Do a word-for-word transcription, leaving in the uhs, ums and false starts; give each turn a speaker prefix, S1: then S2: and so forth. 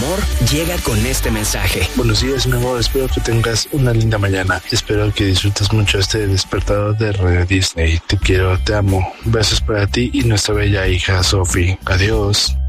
S1: amor llega con este mensaje.
S2: Buenos días, mi amor. Espero que tengas una linda mañana. Espero que disfrutes mucho este despertador de Radio Disney. Te quiero, te amo. Besos para ti y nuestra bella hija Sophie. Adiós.